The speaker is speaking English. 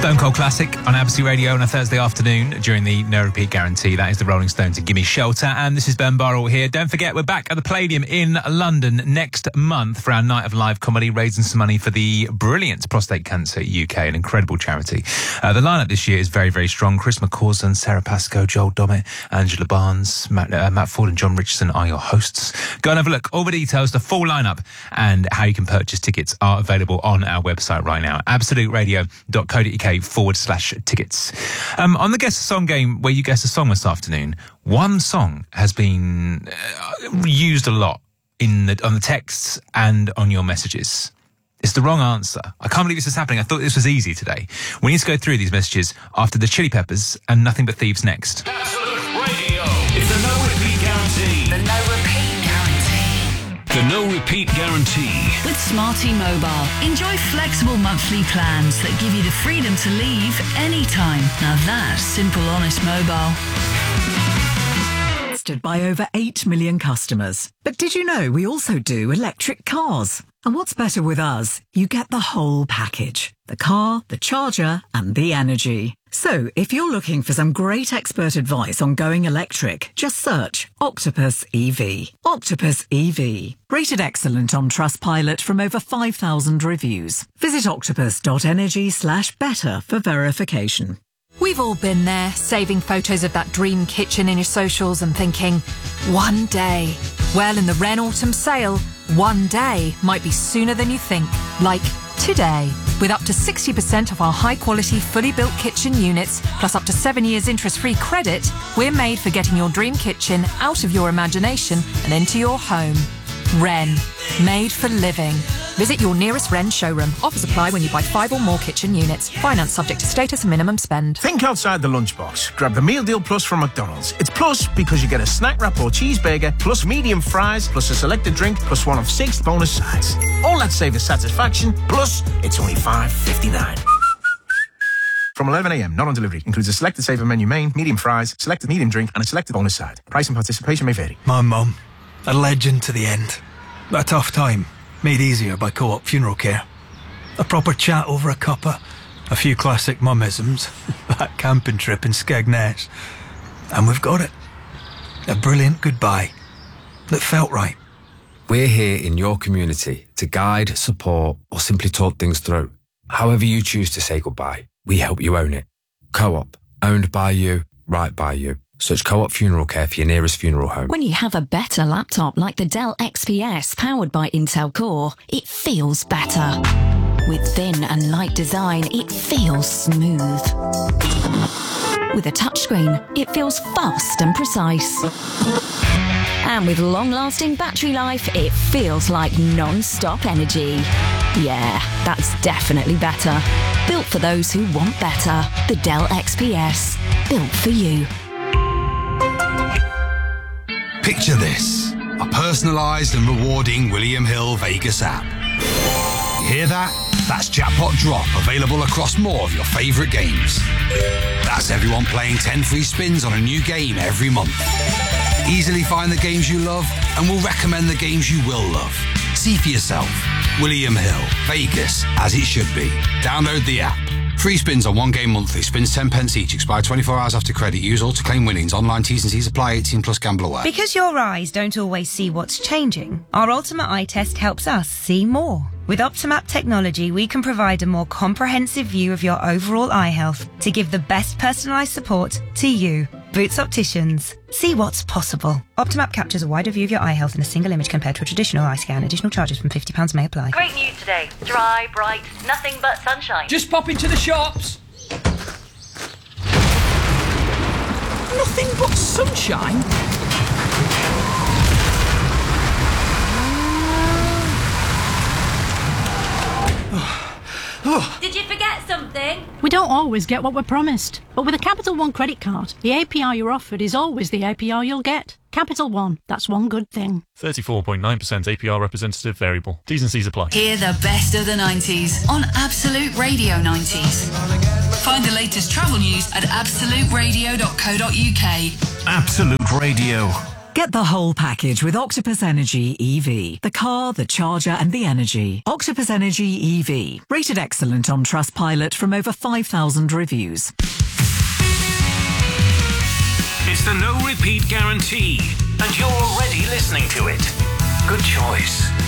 Stone Cold Classic on Absolute Radio on a Thursday afternoon during the No Repeat Guarantee. That is the Rolling Stones and Gimme Shelter. And this is Ben Burrell here. Don't forget, we're back at the Palladium in London next month for our night of live comedy, raising some money for the brilliant Prostate Cancer UK, an incredible charity. The lineup this year is very, very strong. Chris McCausland, Sarah Pascoe, Joel Dommett, Angela Barnes, Matt Ford and John Richardson are your hosts. Go and have a look. All the details, the full lineup and how you can purchase tickets are available on our website right now, absoluteradio.co.uk/tickets. On the Guess a Song game, where you guess a song this afternoon, one song has been used a lot on the texts and on your messages. It's the wrong answer. I can't believe this is happening. I thought this was easy today. We need to go through these messages after the Chili Peppers and Nothing But Thieves next. Absolute Radio. It's the No Repeat Guarantee. The No Repeat Guarantee. The No Repeat Guarantee. With Smarty Mobile. Enjoy flexible monthly plans that give you the freedom to leave anytime. Now that's simple, honest mobile. By over 8 million customers. But did you know we also do electric cars? And what's better with us? You get the whole package. The car, the charger, and the energy. So, if you're looking for some great expert advice on going electric, just search Octopus EV. Octopus EV. Rated excellent on Trustpilot from over 5,000 reviews. Visit octopus.energy/better for verification. We've all been there, saving photos of that dream kitchen in your socials and thinking, one day. Well, in the Wren Autumn Sale, one day might be sooner than you think. Like today. With up to 60% of our high-quality, fully built kitchen units, plus up to 7 years interest-free credit, we're made for getting your dream kitchen out of your imagination and into your home. Wren. Made for living. Visit your nearest Wren showroom. Offers apply when you buy 5 or more kitchen units. Finance subject to status and minimum spend. Think outside the lunchbox. Grab the Meal Deal Plus from McDonald's. It's plus because you get a snack wrap or cheeseburger, plus medium fries, plus a selected drink, plus one of 6 bonus sides. All that savor satisfaction, plus it's only $5.59. From 11 a.m, not on delivery. Includes a selected saver menu main, medium fries, selected medium drink, and a selected bonus side. Price and participation may vary. My mum, a legend to the end. A tough time, made easier by Co-op Funeral Care. A proper chat over a cuppa, a few classic mummisms, that camping trip in Skegness, and we've got it. A brilliant goodbye that felt right. We're here in your community to guide, support, or simply talk things through. However you choose to say goodbye, we help you own it. Co-op, owned by you, right by you. Search Co-op Funeral Care for your nearest funeral home. When you have a better laptop like the Dell XPS powered by Intel Core, it feels better. With thin and light design, it feels smooth. With a touchscreen, it feels fast and precise. And with long-lasting battery life, it feels like non-stop energy. Yeah, that's definitely better. Built for those who want better. The Dell XPS. Built for you. Picture this, a personalised and rewarding William Hill Vegas app. You hear that? That's Jackpot Drop, available across more of your favourite games. That's everyone playing 10 free spins on a new game every month. Easily find the games you love and we'll recommend the games you will love. See for yourself. William Hill, Vegas, as it should be. Download the app. Free spins on one game monthly. Spins 10 pence each. Expire 24 hours after credit. Use all to claim winnings. Online T's and C's apply. 18 plus gamble aware. Because your eyes don't always see what's changing, our Ultimate Eye Test helps us see more. With Optimap technology, we can provide a more comprehensive view of your overall eye health to give the best personalised support to you. Boots Opticians. See what's possible. Optimap captures a wider view of your eye health in a single image compared to a traditional eye scan. Additional charges from £50 may apply. Great news today. Dry, bright, nothing but sunshine. Just pop into the shops. Nothing but sunshine? Did you forget something? We don't always get what we're promised. But with a Capital One credit card, the APR you're offered is always the APR you'll get. Capital One, that's one good thing. 34.9% APR representative variable. T's and C's apply. Hear the best of the 90s on Absolute Radio 90s. Find the latest travel news at absoluteradio.co.uk. Absolute Radio. Get the whole package with Octopus Energy EV. The car, the charger and the energy. Octopus Energy EV. Rated excellent on Trustpilot from over 5,000 reviews. It's the no repeat guarantee, and you're already listening to it. Good choice.